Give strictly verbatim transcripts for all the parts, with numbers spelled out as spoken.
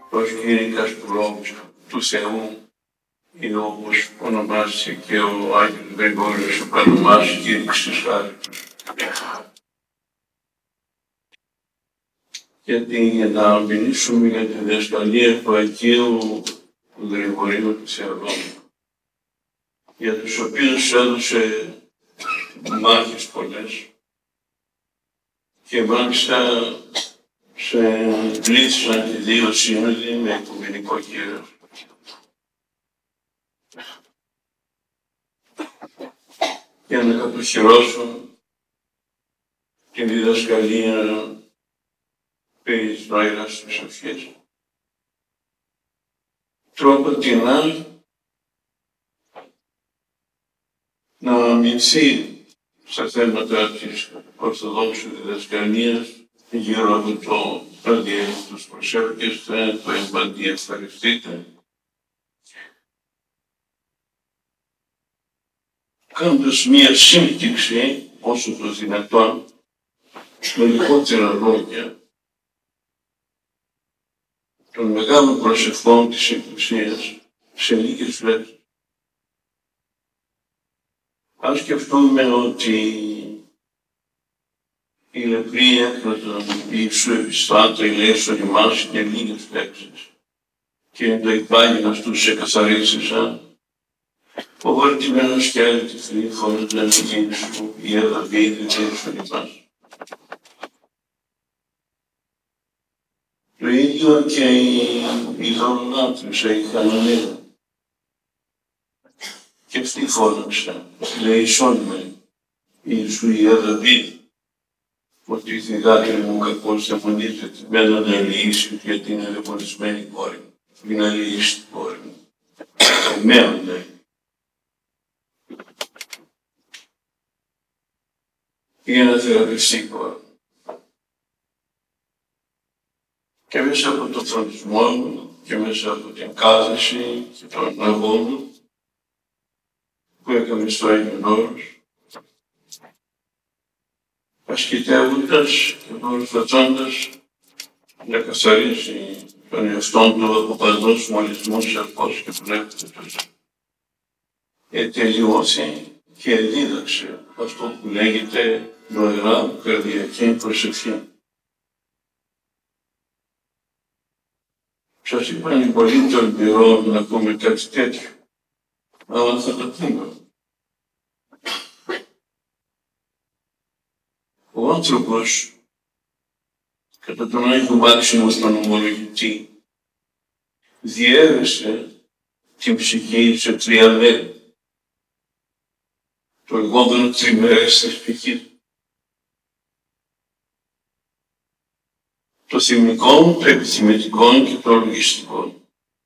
ως κήρυκας του Λόγου του Θεού, ή όπως ονομάστηκε και ο Άγιος Γρηγόριος ο Παλωμάς, κήρυξης της χάριτος. Γιατί για να μιλήσουμε για τη διδασκαλία του Αγίου Γρηγορίου του Θεοδόρου, για τους οποίους έδωσε μάχες πολλές και μάλιστα σε πλήθησαν και δύο σύνοδοι με οικουμενικό κύρος. Για να κατοχυρώσουν τη διδασκαλία περί της νόηρας της ευχής. Τρόποντινά να αμυνθεί στα θέματα της Ορθοδόξου διδασκαλίας γύρω από το αδειές τους προσεύχεστε, το εμπαντή ευχαριστείτε, κάνοντας μία σύμπτυξη όσο το δυνατόν με λιγότερα λόγια των μεγάλων προσευχών της Εκκλησίας σε λίγες λέξεις. Ας σκεφτούμε ότι η λεπρή έκδοτα Ιησού επιστάται ηλέησον ημάς και λίγες λέξεις και το υπάγγελος τους εκαθαρίσισαν. Ο βαρτημένος και άλλη τυφλή φωνάζαν εκείνη σου, η Αδαβίδη ηλέησον ημάς. Το ίδιο και οι ειδωλολάτρες, οι Χαναναίοι. Και αυτοί φώναξαν, ηλέησον με, Ιησού η Αδαβίδη. Ότι η θυγάτη μου κακώς δαιμονίζεται με έναν ελεήσει γιατί είναι δαιμονισμένη η κόρη μου. Είναι αλήθεια η κόρη μου. Εμένα λέει. Για να θεραπευτεί η κόρη μου. Και μέσα από τον φροντισμό μου και μέσα από την κάθεση και τον αγώνα που έκαμε στο Άγιον Όρος, ασκητεύοντας και προσπαθώντας να καθαρίσει τον εαυτόν του από παντός μολυσμούς, σαρκός και πνεύματος. Ετελειώθη και δίδαξε αυτό που λέγεται νοερά καρδιακή προσευχή. Σας είπαν οι πολλοί των πυρών να πούμε κάτι τέτοιο, αλλά θα το πούμε. Ο άνθρωπος, κατά τον Άγιο Μάξιμο τον ομολογητή, διέρεσε την ψυχή σε τρία μέρη. Το λεγόμενο τριμέρες της ψυχής. Το θυμικό, το επιθυμητικό και το λογιστικό.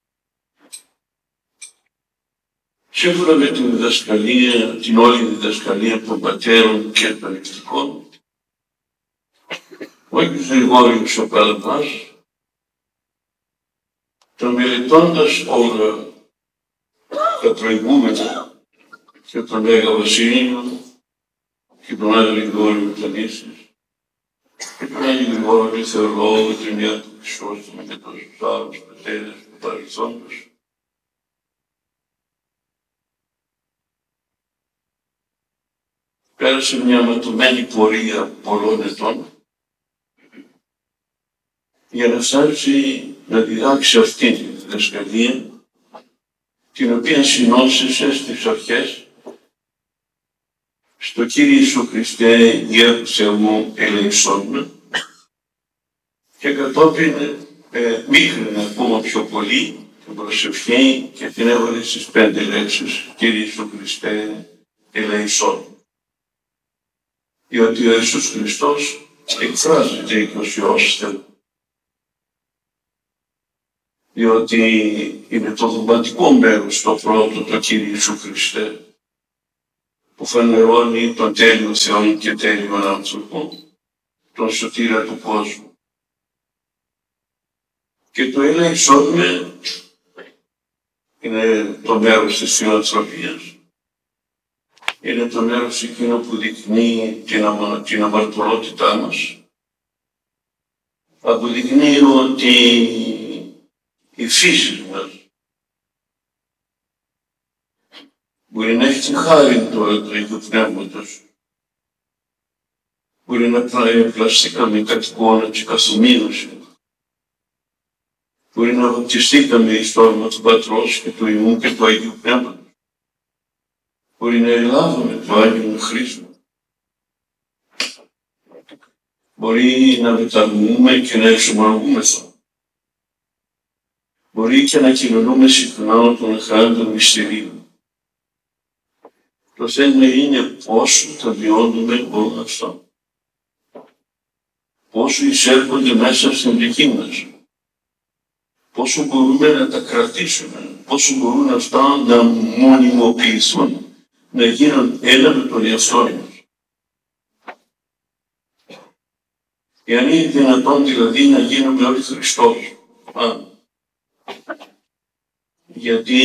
Σύμφωνα με την διδασκαλία, την όλη διδασκαλία των πατέρων και των νηστικών, ο Άγιος Γρηγόριος ο Παλαμάς, τον μελετώντας όλα τα προηγούμενα και τον Μέγα Βασίλειο και τον Άγιο Γρηγόριο Τανίσης και τον Άγιο Γρηγόριο Θεολόγο, την Ιερά του Χρυσόστομα και τόσους άλλους πατέρες του παρελθόντος, πέρασε μια ματωμένη πορεία πολλών ετών για να φτάσει να διδάξει αυτή τη διδασκαλία, την οποία συνόψισε στις αρχές στο Κύριε Ιησού Χριστέ, Υιέ του Θεού, ελεησόν με, και κατόπιν ε, μίχνε ακόμα πιο πολύ την προσευχή και την έβαλε στις πέντε λέξεις, Κύριε Ιησού Χριστέ, ελεησόν με. Διότι ο Ιησούς Χριστός εκφράζεται και ως Υιός Θεού. Διότι είναι το δογματικό μέρος το πρώτο, το Κύριε Ιησού Χριστέ, που φανερώνει τον τέλειο Θεό και τέλειο άνθρωπο, τον σωτήρα του κόσμου. Και το ελεησόν με είναι το μέρος της φιλανθρωπίας. Είναι το μέρος εκείνο που δεικνύει την, αμα, την αμαρτωλότητά μας. Αποδεικνύει ότι η φύση μας μπορεί να έχει την χάρη τώρα του Αγίου Πνεύματος. Μπορεί να πλαστήκαμε κάτι εικόνα και καθομήρωση. Μπορεί να βαπτιστήκαμε στο όνομα του Πατρός και του Υιού και του Αγίου Πνεύματος. Μπορεί να ελάβουμε το Άγιο Χρήσμα. Μπορεί να μετανοούμε και να εξομολογούμεθα. Μπορεί και να κοινωνούμε συχνά των εχάντων μυστηρίων. Το θέμα είναι πόσο τα βιώνουμε όλα αυτά. Πόσο εισέρχονται μέσα στην δική μας. Πόσο μπορούμε να τα κρατήσουμε. Πόσο μπορούν αυτά να μονιμοποιηθούν. Να γίνουν ένα με τον εαυτό μας. Εάν είναι δυνατόν δηλαδή να γίνουμε όλοι Χριστός. Α, γιατί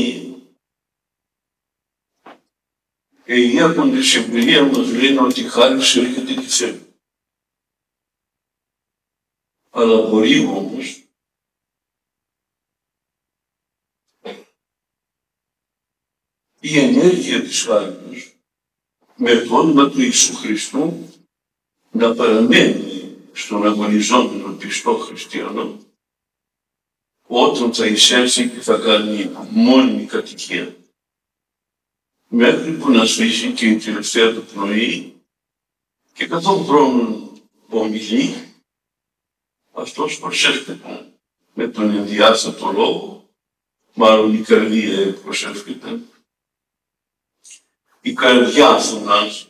η Αγία Ποντισιμπηρία μας λέει ότι η χάρη έρχεται και θέλει. Αλλά μπορεί όμως η ενέργεια της χάρης με το όνομα του Ιησού Χριστού να παραμένει στον αγωνιζόμενο πιστό χριστιανό όταν θα εισέλθει και θα κάνει μόνιμη κατοικία μέχρι που να σβήσει και η τελευταία του πνοή και καθόν χρόνων ομιλεί αυτός προσεύχεται με τον ενδιάστατο λόγο, μάλλον η καρδία προσεύχεται, η καρδιά φωνάζει,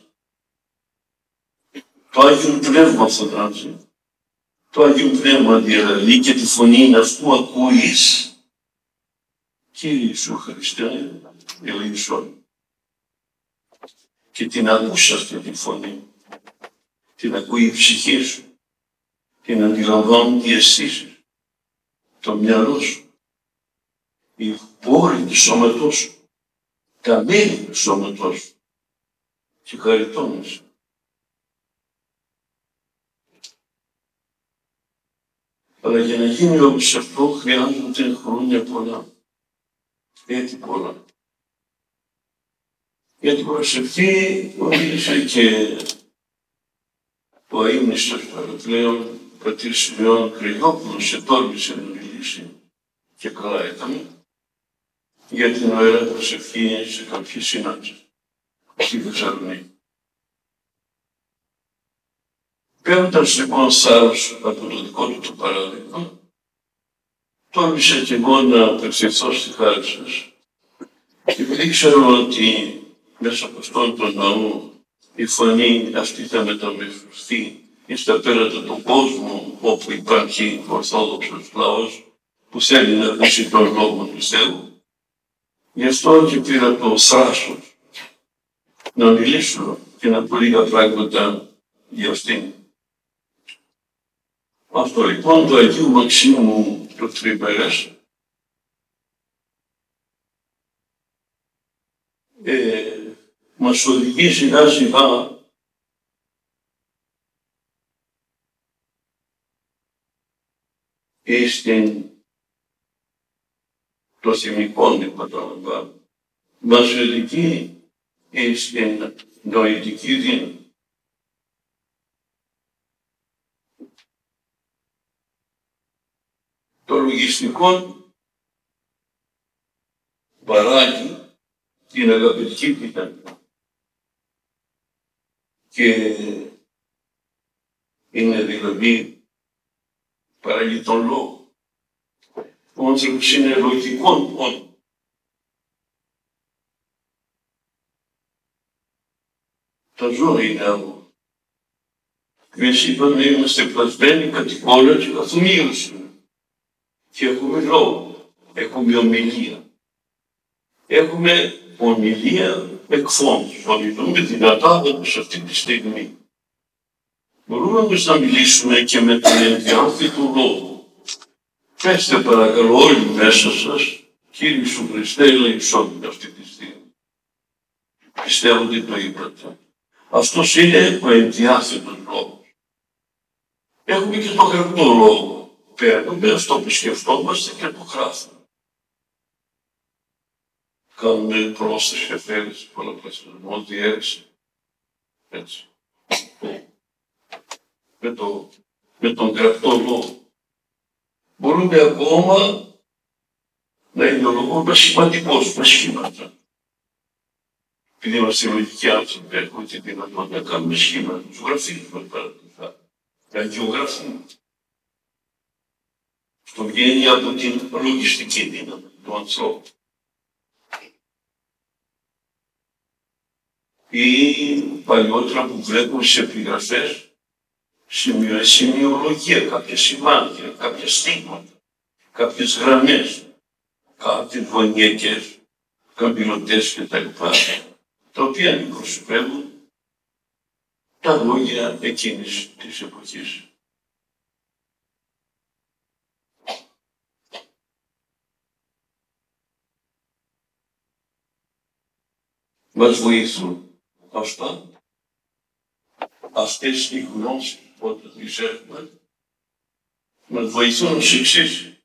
το Άγιο Πνεύμα φωνάζει, το Άγιο Πνεύμα διαλαλεί και τη φωνή αυτού ακούεις, Κύριε Ιησού Χριστέ, ελεησόν. Και την ακούς αυτή τη φωνή, την ακούει η ψυχή σου, την αντιλαμβάνουν οι αισθήσεις, το μυαλό σου, οι πόροι του σώματός σου, τα μέλη του σώματός σου και χαριτώνεσαι. Αλλά για να γίνει όμως αυτό χρειάζονται χρόνια πολλά, έτη πολλά. Για την προσευχή οδήγησε και ο αείμνηστος παραπλέον πατήρ Σιμεών Κρυγόπουλος σε τόλμησε να μιλήσει και καλά έκανε για την ωραία προσευχή σε κάποιες συνάντησεις στη Θεσσαλονίκη. Παίρνοντας λοιπόν θάρρος από το δικό του το παράδειγμα, τόλμησα και εγώ να απευθυνθώ στη χάρη σας. Και επειδή ξέρω ότι μέσα από αυτόν τον ναό η φωνή αυτή θα μεταμορφωθεί στα πέρατα του κόσμου όπου υπάρχει ορθόδοξος λαός που θέλει να ακούσει τον λόγο του Θεού. Γι' αυτό και πήρα το θράσος να μιλήσω και να πω λίγα πράγματα για αυτήν. Αυτό λοιπόν το Αγίου Μαξίμου το Τριμερές ε, μας οδηγεί σιγά σιγά στην το θυμικό επαναλαμβάνω. Μας οδηγεί στην νοητική δύναμη. Το λογιστικό παράγει την αγαπητική δύναμη και είναι δηλαδή παράγει τον λόγο. Ο άνθρωπος είναι λογικών μόνο. Τα ζώα είναι άλλο. Εμείς είπαμε είμαστε πλασμένοι κατοικώνα και καθομοίωση. Και έχουμε λόγο, έχουμε ομιλία. Έχουμε ομιλία εκφώνους. Ομιλούμε δυνατά όπως αυτή τη στιγμή. Μπορούμε όμως να μιλήσουμε και με τον ενδιάμφυτο λόγο. Πέστε παρακαλώ όλοι μέσα σας, Κύριε Ιησού Χριστέ, ελεησόν αυτή τη στιγμή. Πιστεύω ότι το είπατε. Αυτός είναι ο ενδιάμφυτος λόγος. Έχουμε και τον γραπτό λόγο. παίρνουμε αυτό που σκεφτόμαστε και το γράφουμε. Κάνουμε πρόσθεση, εφαίρεση, πολλαπλασιασμό, διαίρεση. Έτσι. Με, το, με τον γραπτό λόγο. Μπορούμε ακόμα να ιδεολογούμε σημαντικώς με σχήματα. Επειδή είμαστε λογικοί άνθρωποι, έχουμε τη δυνατότητα να κάνουμε σχήματα, τους γραφίζουμε παραδείγματα, να γεωγραφούμε. Αυτό βγαίνει από την λογιστική δύναμη του ανθρώπου. Ή παλιότερα που βλέπουμε σε επιγραφές, σημειολογία, κάποια σημάδια, κάποια στίγματα, κάποιες γραμμές, κάποιες γωνιακές, καμπυλωτές κτλ. Τα οποία αντιπροσωπεύουν τα λόγια εκείνης της εποχής. Μας βοηθούν αυτά, αυτές οι γνώσεις όταν τις έχουμε, μας βοηθούν ως εξής.